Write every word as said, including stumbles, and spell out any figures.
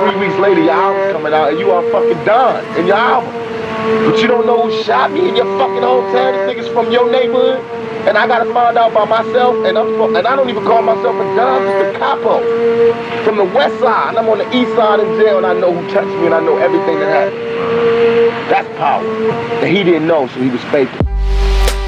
three weeks later, your album's coming out, and you are fucking done in your album. But you don't know who shot me in your fucking hometown. This nigga's from your neighborhood, and I gotta find out by myself. And I'm from, and I don't even call myself a Don, I'm just a capo from the west side. And I'm on the east side in jail, and I know who touched me, and I know everything that happened. That's power. And he didn't know, so he was faking.